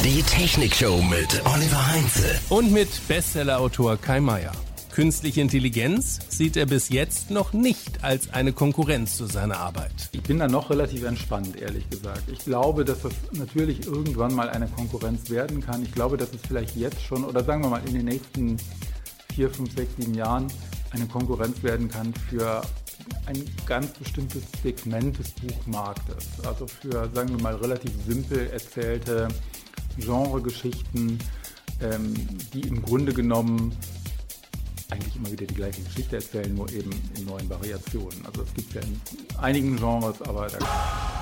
Die Technikshow mit Oliver Heinze. Und mit Bestsellerautor Kai Meier. Künstliche Intelligenz sieht er bis jetzt noch nicht als eine Konkurrenz zu seiner Arbeit. Ich bin da noch relativ entspannt, ehrlich gesagt. Ich glaube, dass das natürlich irgendwann mal eine Konkurrenz werden kann. Ich glaube, dass es vielleicht jetzt schon, oder sagen wir mal in den nächsten 4, 5, 6, 7 Jahren eine Konkurrenz werden kann für ein ganz bestimmtes Segment des Buchmarktes. Also für, sagen wir mal, relativ simpel erzählte Genregeschichten, die im Grunde genommen eigentlich immer wieder die gleiche Geschichte erzählen, nur eben in neuen Variationen. Also es gibt ja in einigen Genres, aber da